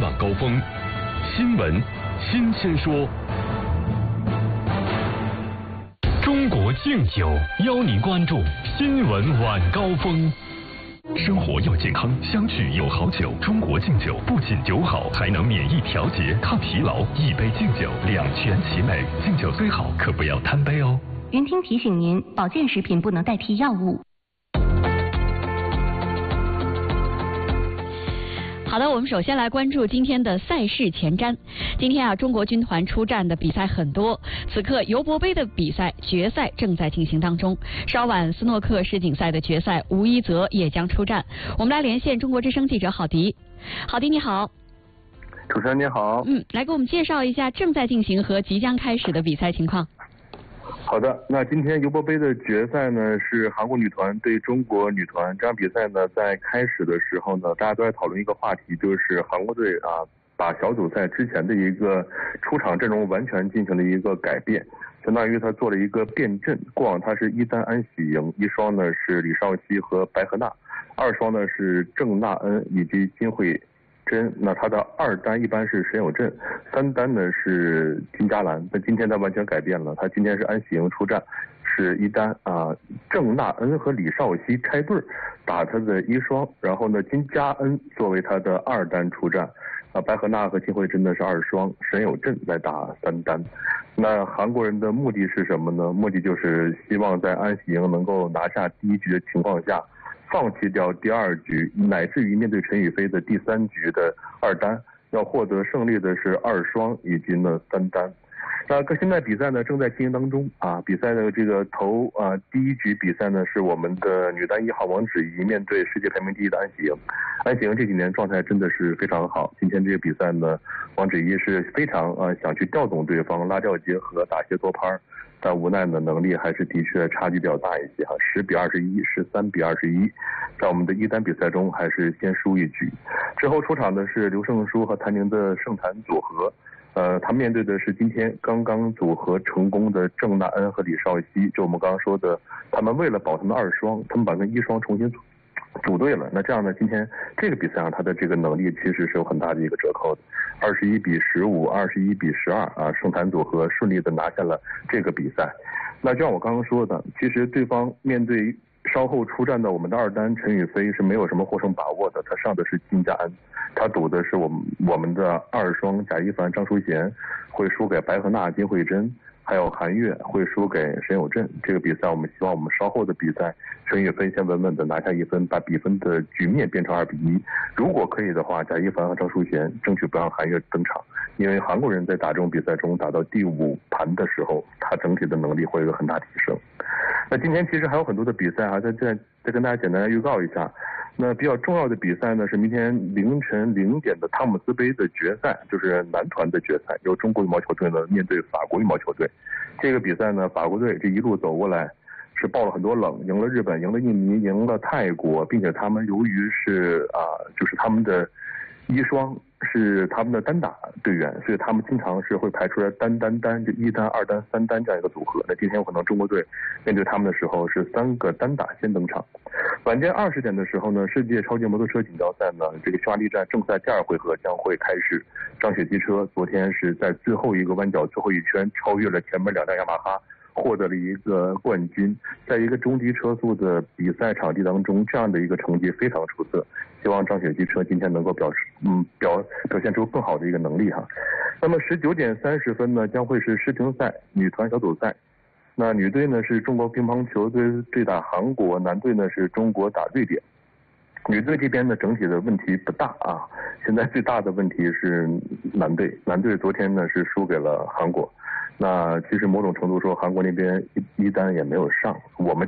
晚高峰，新闻新鲜说。中国敬酒邀您关注新闻晚高峰。生活要健康，相聚有好酒。中国敬酒不仅酒好，还能免疫调节、抗疲劳。一杯敬酒，两全其美。敬酒虽好，可不要贪杯哦。 云听提醒您，保健食品不能代替药物。 好的，我们首先来关注今天的赛事前瞻。今天中国军团出战的比赛很多，此刻尤伯杯的比赛决赛正在进行当中。稍晚斯诺克世锦赛的决赛，吴一泽也将出战。我们来连线中国之声记者郝迪。郝迪你好。 主持人你好。 来给我们介绍一下正在进行和即将开始的比赛情况。 好的，那今天尤伯杯的决赛呢是韩国女团对中国女团。这场比赛呢在开始的时候呢，大家都在讨论一个话题，就是韩国队把小组赛之前的一个出场阵容完全进行了一个改变，相当于他做了一个变阵。过往他是1单安喜莹，一双呢是李绍熙和白河娜，二双呢是郑娜恩以及金惠珍。那他的二单一般是沈有振，三单呢是金佳兰。那今天他完全改变了，他今天是安喜莹出战，是一单郑娜恩和李绍熙拆对打他的一双，然后呢金佳恩作为他的二单出战，白河娜和金惠珍呢是二双，沈有振来打三单。那韩国人的目的是什么呢？目的就是希望在安喜莹能够拿下第一局的情况下，放弃掉第二局，乃至于面对陈雨菲的第三局的二单，要获得胜利的是二双以及呢三单。那现在比赛呢正在进行当中比赛的这个第一局比赛呢是我们的女单1号王芷怡面对世界排名第1的安喜莹。安喜莹这几年状态真的是非常好，今天这个比赛呢，王芷怡是非常想去调动对方，拉吊结合打斜托拍，但无奈的能力还是的确差距比较大一些10比21、13比21，在我们的一单比赛中还是先输一局。之后出场的是刘胜书和谭宁的盛坛组合，他面对的是今天刚刚组合成功的郑娜恩和李绍熙。就我们刚刚说的，他们为了保他们二双，他们把那一双重新组对了。那这样呢，今天这个比赛上他的这个能力其实是有很大的一个折扣的，21比15、21比12盛坛组合顺利的拿下了这个比赛。那就像我刚刚说的，其实对方面对稍后出战的我们的二单陈雨菲是没有什么获胜把握的，他上的是金佳恩，他赌的是我们的二双贾一凡、张淑贤会输给白河娜、金惠珍，还有韩悦会输给沈有振。这个比赛我们希望我们稍后的比赛陈雨菲先稳稳的拿下一分，把比分的局面变成2比1。如果可以的话，贾一凡和张淑贤争取不让韩悦登场，因为韩国人在打这种比赛中打到第5盘的时候，他整体的能力会有很大提升。那今天其实还有很多的比赛再跟大家简单预告一下。那比较重要的比赛呢是明天凌晨0点的汤姆斯杯的决赛，就是男团的决赛，由中国羽毛球队呢面对法国羽毛球队。这个比赛呢，法国队这一路走过来是爆了很多冷，赢了日本，赢了印尼，赢了泰国，并且他们由于是就是他们的一双是他们的单打队员，所以他们经常是会排出来单，就一单、二单、三单这样一个组合。那今天有可能中国队面对他们的时候是3个单打先登场。晚间20点的时候呢，世界超级摩托车锦标赛呢，这个匈牙利站正赛第2回合将会开始。张雪机车昨天是在最后一个弯角最后一圈超越了前面2辆雅马哈，获得了一个冠军。在一个中低车速的比赛场地当中，这样的一个成绩非常出色。希望张雪机车今天能够表现出更好的一个能力哈。那么19点30分呢，将会是世乒赛女团小组赛。那女队呢是中国乒乓球队对打韩国，男队呢是中国打瑞典。女队这边呢整体的问题不大现在最大的问题是男队昨天呢是输给了韩国。那其实某种程度说，韩国那边一单也没有上，我们